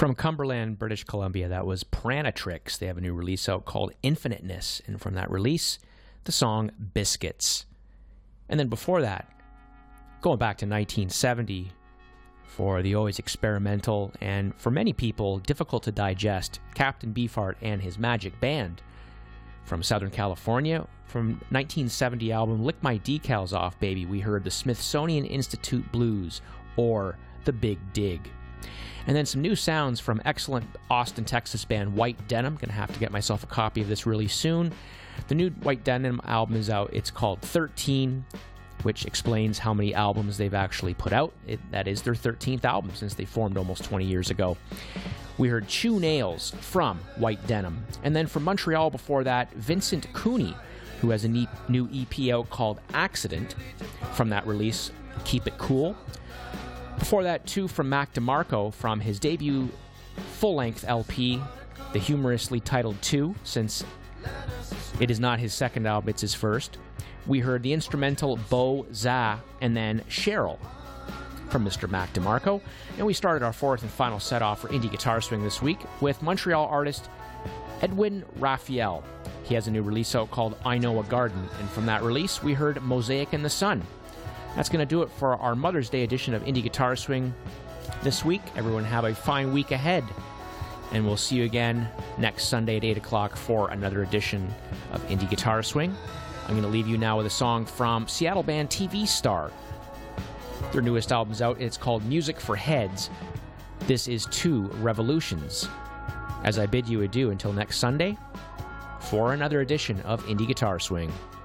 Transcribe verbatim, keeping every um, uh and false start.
From Cumberland, British Columbia, that was Pranatrix. They have a new release out called Infiniteness, and from that release, the song Biscuits. And then before that, going back to nineteen seventy, for the always experimental and, for many people, difficult to digest, Captain Beefheart and his Magic Band. From Southern California, from nineteen seventy album Lick My Decals Off, Baby, we heard the Smithsonian Institute Blues, or The Big Dig. And then some new sounds from excellent Austin, Texas band White Denim. Gonna have to get myself a copy of this really soon. The new White Denim album is out. It's called thirteen, which explains how many albums they've actually put out. It, that is their thirteenth album since they formed almost twenty years ago. We heard Chew Nails from White Denim. And then from Montreal before that, Vincent Cooney, who has a neat new E P out called Accident. From that release, Keep It Cool. Before that, too, from Mac DeMarco from his debut full-length L P, the humorously titled Two, since it is not his second album, it's his first. We heard the instrumental Beau Za, and then Cheryl from Mister Mac DeMarco. And we started our fourth and final set-off for Indie Guitar Swing this week with Montreal artist Edwin Raphael. He has a new release out called I Know a Garden, and from that release, we heard Mosaic in the Sun. That's going to do it for our Mother's Day edition of Indie Guitar Swing this week. Everyone have a fine week ahead, and we'll see you again next Sunday at eight o'clock for another edition of Indie Guitar Swing. I'm going to leave you now with a song from Seattle band T V Star. Their newest album's out. It's called Music for Heads. This is Two Revolutions. As I bid you adieu until next Sunday for another edition of Indie Guitar Swing.